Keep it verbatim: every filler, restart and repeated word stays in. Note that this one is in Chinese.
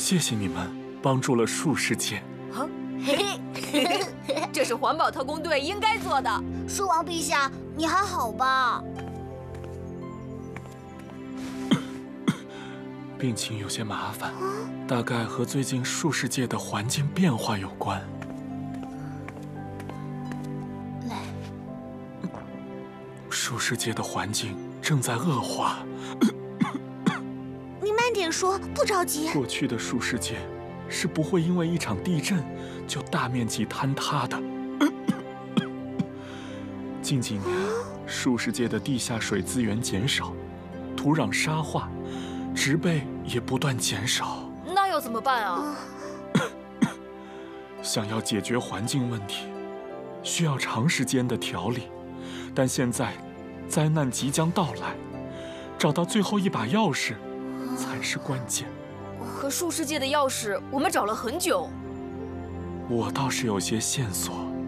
谢谢你们帮助了树世界。 啊，嘿嘿，这是环保特工队应该做的。 树王陛下，你还好吧？ 病情有些麻烦，大概和最近树世界的环境变化有关。 来， 树世界的环境正在恶化。 你慢点说，不着急。 过去的树世界是不会因为一场地震就大面积坍塌的。近几年，树世界的地下水资源减少，土壤沙化，植被也不断减少。 那要怎么办啊？ 想要解决环境问题，需要长时间的调理，但现在灾难即将到来，找到最后一把钥匙才是关键。 可树世界的钥匙我们找了很久。 我倒是有些线索。